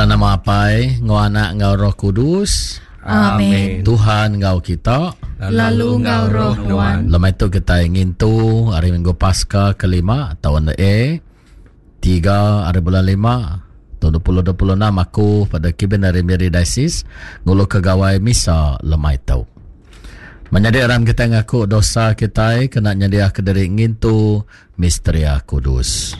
Dalam nama Apai, Ngau Anak, Ngau Roh Kudus. Amin. Tuhan Ngau kita, lalu Ngau Roh Tuhan. Lama itu kita ingin tu hari Minggu Paskah kelima tahun E 3 hari bulan 5 tahun 2026 aku pada Kibin dari Miri Diocese ngulu kegawai misa lemai tau. Menjadi orang kita ngaku dosa kita kena nyadia kediri ingin tu misteri kudus.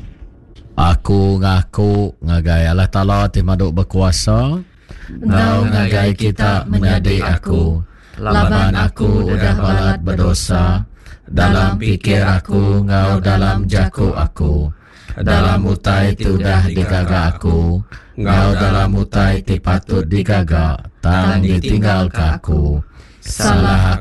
Aku ngaku ngagai Allah Ta'ala timaduk berkuasa. Ngau ngagai kita menjadi aku. Laban aku udah balat berdosa. Dalam pikir aku, ngau dalam jaku aku. Dalam utai ti udah digaga aku. Ngau dalam utai ti patut digaga. Tang ditinggal ke aku. Salah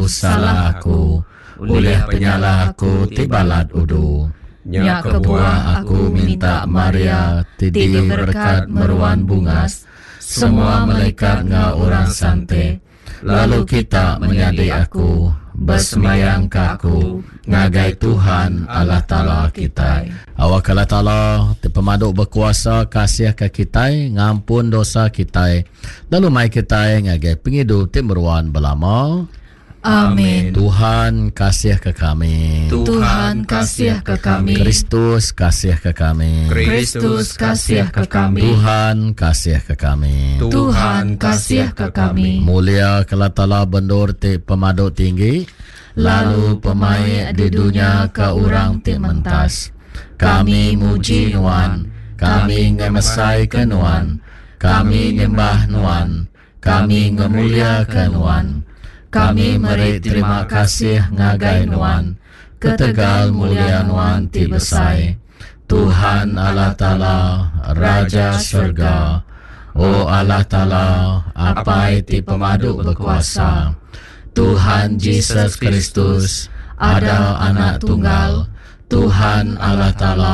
aku. Ulih penyalah aku ti balat udu. Nya kebuah aku minta Maria tidi berkat meruan bungas. Semua malaikat ngau orang sante. Lalu kita menyadi aku, bersemayang ke aku, ngagai Tuhan Allah Ta'ala kita. Awak Allah Ta'ala, pemaduk berkuasa kasih ke kita, ngampun dosa kita. Lalu mai kita ngagai pengidu timuruan belama. Amin. Tuhan kasih ke kami. Tuhan kasih ke kami. Kristus kasih ke kami. Kristus kasih ke kami. Tuhan kasih ke kami. Tuhan kasih ke kami. Mulia kala Ta'ala bendur ti pemaduk tinggi. Lalu pemain di dunia ke urang ti mentas. Kami muji Nuan. Kami ngemesai ke Nuan. Kami nyembah Nuan. Kami ngemulia ke Nuan. Kami meri terima kasih ngagai Nuan. Ketegal mulia Nuan ti besai. Tuhan Allah Ta'ala, Raja Surga. O Allah Ta'ala, apai ti pemaduk berkuasa. Tuhan Yesus Kristus, ada anak tunggal. Tuhan Allah Ta'ala,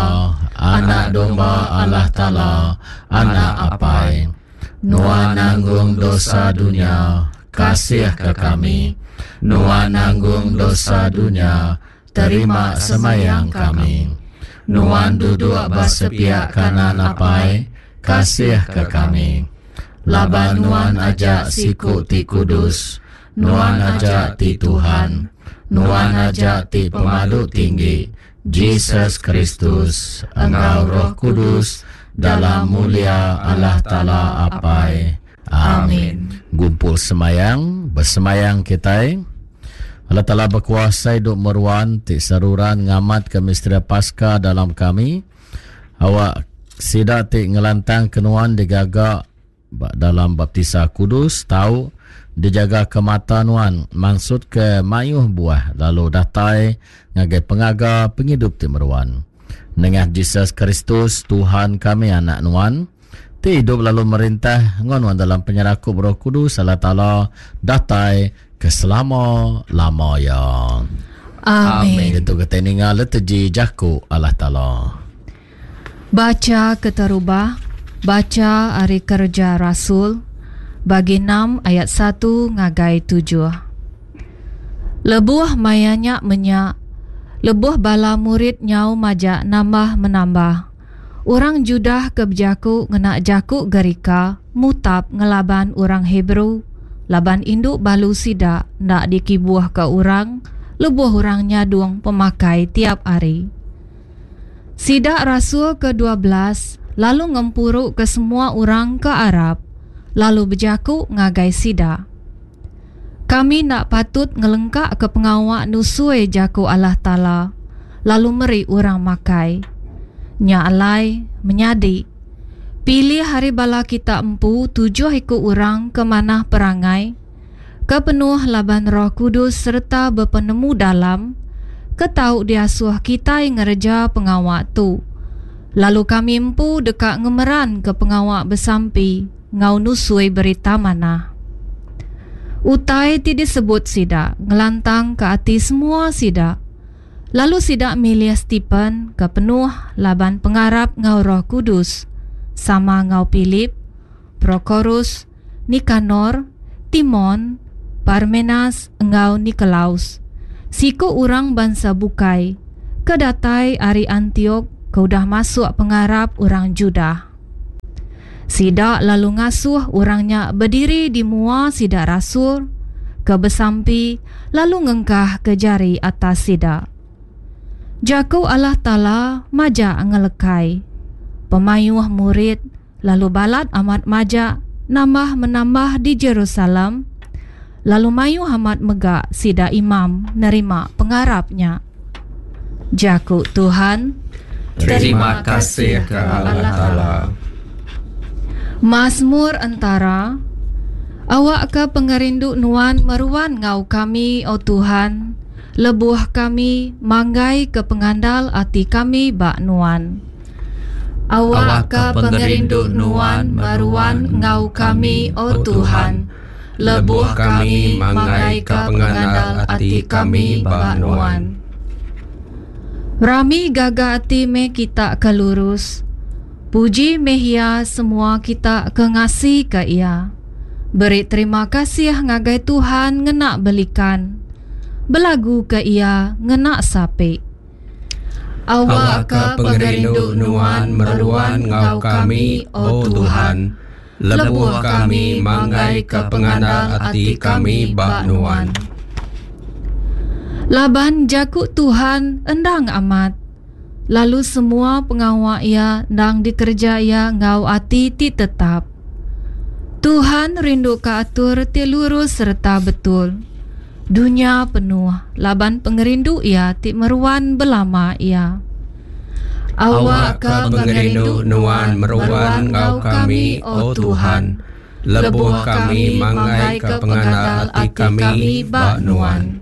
anak domba Allah Ta'ala, anak apai. Nuan nanggung dosa dunia, kasih ke kami. Nuan nanggung dosa dunia, terima semayang kami. Nuan duduk bersepiak kanan apai, kasih ke kami. Laban Nuan ajak siku ti kudus, Nuan ajak ti Tuhan, Nuan ajak ti pemaduk tinggi, Yesus Kristus, Engkau Roh Kudus, dalam mulia Allah Ta'ala apai. Amin. Gumpul semayang, bersemayang kita. Allah Ta'ala berkuasa hidup meruan, tik saruran ngamat ke misteri Paskah dalam kami. Awak sidak tik ngelantang kenuan digaga dalam baptisa kudus, tahu dijaga ke mata nuan, maksud ke mayuh buah, lalu datai ngagai pengaga penghidup tik meruan. Dengan Yesus Kristus, Tuhan kami anak nuan, hidup lalu merintah ngon dalam penyeraku Roh Kudus Allah Ta'ala datai ke selama-lamanya. Amin. Itu kita ningal leteji jaku Allah Ta'ala. Baca keterubah, baca hari kerja Rasul, bagi 6 ayat 1 ngagai 7. Lebuh mayanyak menyak, lebuh bala murid nyau majak nambah menambah. Orang Judah kebejaku ngena jaku gerika, mutab ngelaban orang Hebrew, laban induk balu sidak nak dikibuah ke orang, lebuh orang nyadung pemakai tiap hari. Sidak Rasul ke-12 lalu ngempuruk ke semua orang ke Arab, lalu bejaku ngagai sidak. Kami nak patut ngelengkak ke pengawak nusui jaku Allah Ta'ala, lalu meri orang makai. Nya alai menyadi. Pilih hari bala kita empu 7 ikut orang ke manah perangai, kepenuh laban Roh Kudus serta berpenemu dalam, ketau diasuh kita yang ngereja pengawak tu. Lalu kami empu dekat ngemeran ke pengawak bersampi, ngau nusui berita manah. Utai ti disebut sidak, ngelantang ke hati semua sidak. Lalu sidak milih Stephen ke penuh laban pengarap ngau Roh Kudus, sama ngau Philip, Prokorus, Nikanor, Timon, Parmenas, ngau Nikolaus. Siku orang bangsa bukai, kedatai ari Antiok, kau dah masuk pengarap orang Judah. Sida lalu ngasuh orangnya berdiri di mua sida rasul, ke besampi, lalu ngengkah ke jari atas sida. Jaku Allah Ta'ala maja ngelekai. Pemayuh murid, lalu balat amat maja, nambah menambah di Jerusalem, lalu mayu amat megak sida imam nerima pengarapnya. Jaku Tuhan, terima kasih ke Allah Ta'ala. Mazmur antara. Awak ke pengerindu nuan meruan ngau kami, o Tuhan. Lebuh kami manggai ke pengandal ati kami bak nuan. Awak ke pengerindu nuan meruan ngau kami, o Tuhan. Lebuh kami manggai ke pengandal ati kami bak nuan. Rami gaga ati me kita kelurus. Puji mehia semua kita kengasih ke ia. Beri terima kasih ngagai Tuhan ngenak belikan. Belagu ke ia ngenak sape. Awak ke pengerindu nuan meruan ngau kami, o Tuhan. Lebuh kami manggai ke pengandal ati kami bak nuan. Laban jaku Tuhan endang amat. Lalu semua pengawak ia ndang dikerja ia ngau ati ti tetap. Tuhan rindu ka atur ti lurus serta betul. Dunia penuh laban pengerindu ia ti meruan belama ia. Awak ke pengerindu nuan meruan ngau kami, o Tuhan. Lebuh kami manggai ke pengandal ati kami bak nuan.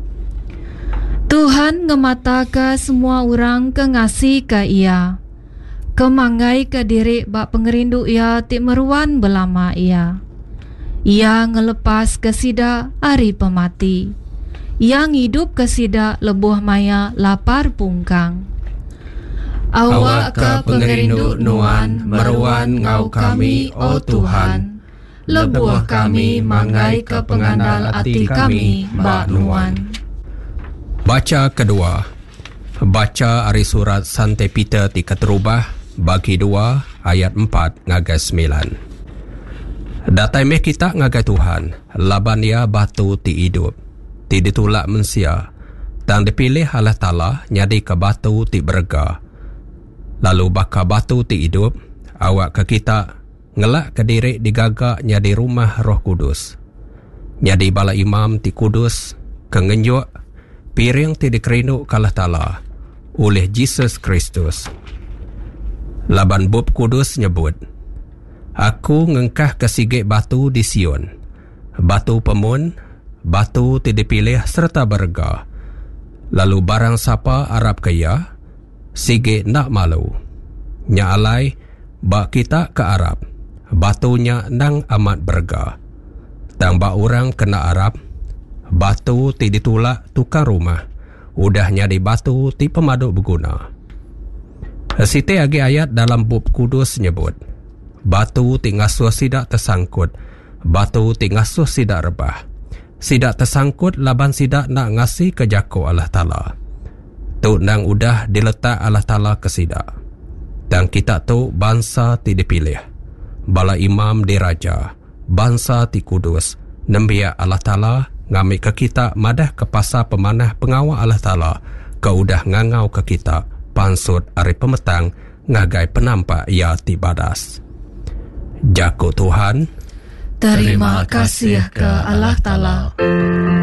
Tuhan ngemata ke semua orang kengasih ke ia. Kemangai ke diri bak pengerindu ia ti meruan belama ia. Ia ngelepas ke sida ari pemati. Ia ngidup ke sida lebuh maya lapar pungkang. Awak ke pengerindu nuan meruan ngau kami, o Tuhan. Lebuh kami manggai ke pengandal ati kami bak nuan. Baca kedua. Baca ari surat Santai Peter ti keterubah bagi 2 ayat 4 ngagai 9. Datai meh kita ngagai Tuhan, laban ia batu ti hidup, ti ditulak mensia, dan dipilih Allah Ta'ala nyadi ke batu ti berga. Lalu baka batu ti hidup, awak ke kita ngelak ke diri digagak nyadi rumah Roh Kudus. Nyadi bala imam ti kudus, kengenjuk piring ti dikerinuk kalah Ta'ala oleh Jesus Kristus. Laban bab kudus nyebut, aku ngengkah kesigik batu di Sion, batu pemun, batu ti dipilih serta berga. Lalu barang siapa Arab kaya, sigik nak malu. Nya alai, bak kita ke Arab, batunya nang amat berga. Tang bak orang kena Arab, batu ti ditulak tukang rumah, udahnya di batu ti pemaduk berguna. Siti agi ayat dalam bab kudus nyebut, batu ti ngasuh sidak tersangkut, batu ti ngasuh sidak rebah. Sidak tersangkut laban sidak nak ngasih ke jako Allah Ta'ala. Tu nang udah diletak Allah Ta'ala ke sidak. Dan kita tu bangsa ti dipilih, bala imam diraja, bangsa ti kudus, nembia Allah Ta'ala ngamik ke kita madah ke pasar pemanah pengawal Allah Ta'ala, ke udah ngangau ke kita pansut hari pemetang ngagai penampak ia ti badas. Jaku Tuhan, terima kasih ke Allah Ta'ala.